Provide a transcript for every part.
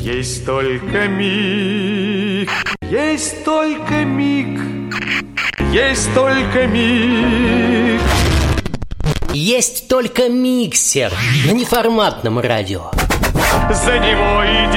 Есть только миг, есть только миг, есть только миг. Есть только миксер на неформатном радио. За него и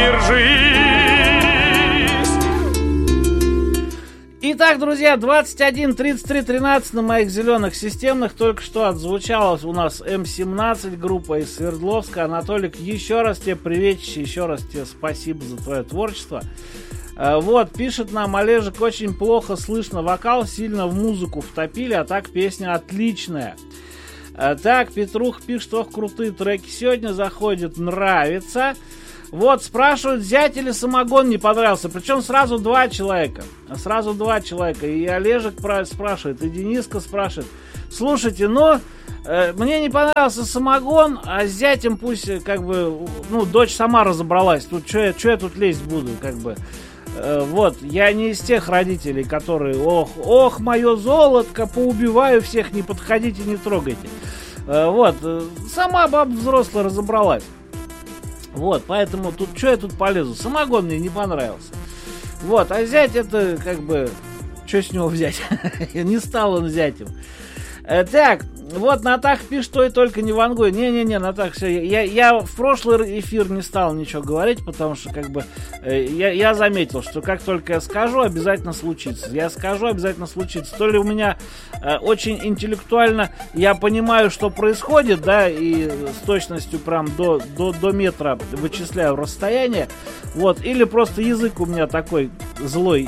держись. Итак, друзья, 21-33-13 на моих зеленых системных только что отзвучала у нас М17, группа из Свердловска. Анатолик, еще раз тебе приветище, еще раз тебе спасибо за твое творчество. Вот, пишет нам Олежек, очень плохо слышно вокал, сильно в музыку втопили, а так песня отличная. Так, Петрух пишет, ох, крутые треки сегодня заходят, нравится. Вот, спрашивают, зять или самогон не понравился. Причем сразу два человека. Сразу два человека. И Олежек спрашивает, и Дениска спрашивает. Слушайте, мне не понравился самогон, а с зятем пусть, как бы, дочь сама разобралась. Тут что я тут лезть буду, как бы. Вот, я не из тех родителей, которые, ох, мое золотко, поубиваю всех, не подходите, не трогайте. Вот, сама баба взрослая разобралась. Вот, поэтому тут, что я тут полезу? Самогон мне не понравился. Вот, а зять это, как бы, что с него взять? Не стал он зятем. Так, вот Натах пишет, что и только не вангуй. Не, Натах, все. Я в прошлый эфир не стал ничего говорить, потому что, как бы, я заметил, что как только я скажу, обязательно случится. Я скажу, обязательно случится. То ли у меня очень интеллектуально я понимаю, что происходит, да, и с точностью прям до метра вычисляю расстояние, вот, или просто язык у меня такой злой.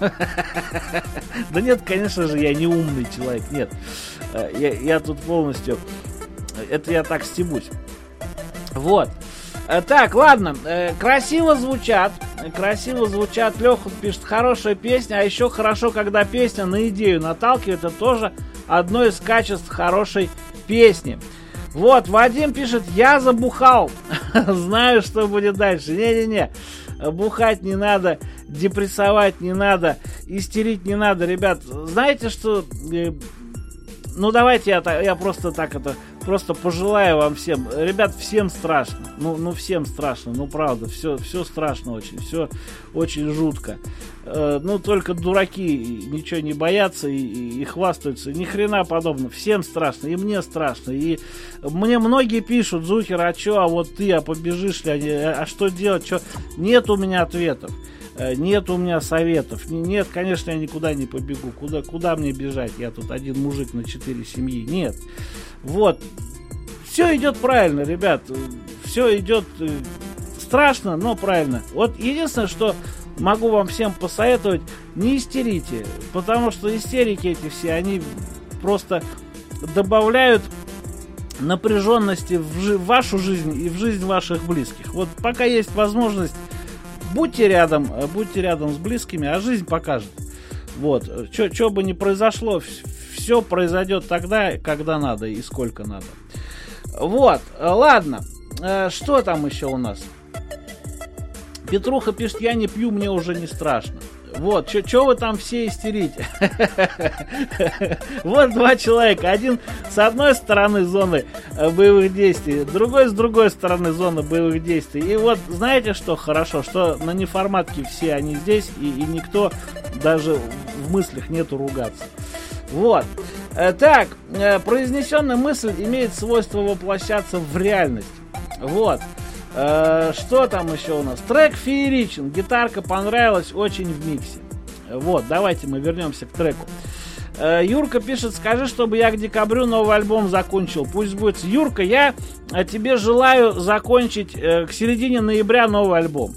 Да нет, конечно же, я не умный человек, нет. Я тут полностью... Это я так стебусь. Вот. Так, ладно. Красиво звучат. Леха пишет, хорошая песня. А еще хорошо, когда песня на идею наталкивает. Это тоже одно из качеств хорошей песни. Вот, Вадим пишет, я забухал. Знаю, что будет дальше. Не-не-не. Бухать не надо. Депрессовать не надо. Истерить не надо. Ребят, знаете, что... давайте я просто так просто пожелаю вам всем. Ребят, всем страшно. Всем страшно. Правда, все страшно очень. Все очень жутко. Только дураки ничего не боятся и хвастаются. Ни хрена подобного. Всем страшно. И мне страшно. И мне многие пишут, Зухер, а что, а вот ты, а побежишь ли? А что делать? Что? Нет у меня ответов. Нет у меня советов. Нет, конечно, я никуда не побегу. Куда мне бежать? Я тут один мужик на 4 семьи. Нет. Вот. Все идет правильно, ребят. Все идет страшно, но правильно. Вот единственное, что могу вам всем посоветовать, не истерите. Потому что истерики эти все, они просто добавляют напряженности в вашу жизнь и в жизнь ваших близких. Вот пока есть возможность, будьте рядом с близкими, а жизнь покажет. Вот, что бы ни произошло, все произойдет тогда, когда надо и сколько надо. Вот, ладно, что там еще у нас? Петруха пишет, я не пью, мне уже не страшно. Вот, что вы там все истерите? Вот два человека. Один с одной стороны зоны боевых действий, другой с другой стороны зоны боевых действий. И вот знаете, что хорошо? Что на неформатке все они здесь, и никто даже в мыслях нету ругаться. Вот. Так, произнесенная мысль имеет свойство воплощаться в реальность. Вот. Что там еще у нас? Трек фееричен, гитарка понравилась очень в миксе. Вот, давайте мы вернемся к треку. Юрка пишет, скажи, чтобы я к декабрю новый альбом закончил. Пусть будет. Юрка, я тебе желаю закончить к середине ноября новый альбом.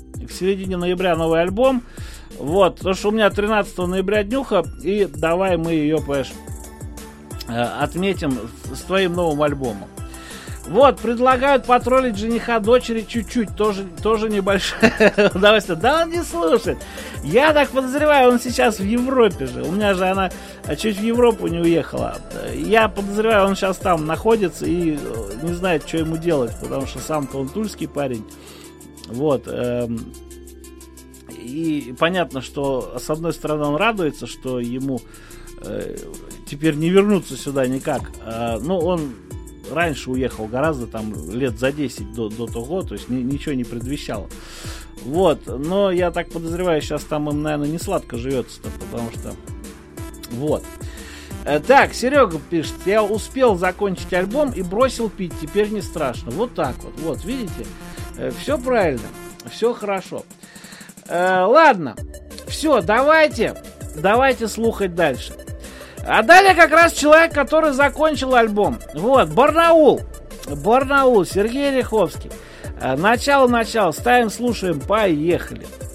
Вот, потому что у меня 13 ноября днюха, и давай мы ее, понимаешь, отметим с твоим новым альбомом. Вот, предлагают потроллить жениха дочери чуть-чуть, тоже небольшое удовольствие. Да он не слушает. Я так подозреваю, он сейчас в Европе же. У меня же она чуть в Европу не уехала. Я подозреваю, он сейчас там находится и не знает, что ему делать, потому что сам-то он тульский парень. Вот. И понятно, что с одной стороны он радуется, что ему теперь не вернуться сюда никак. Но он раньше уехал гораздо, там, лет за 10 до того, то есть ничего не предвещало. Вот, но я так подозреваю, сейчас там им, наверное, не сладко живется-то, потому что... Вот. Так, Серега пишет: я успел закончить альбом и бросил пить, теперь не страшно. Вот так вот, вот, видите? Все правильно, все хорошо. Ладно, все, давайте слухать дальше. А далее как раз человек, который закончил альбом. Вот, Барнаул, Сергей Ряховский. Начало, ставим, слушаем, поехали.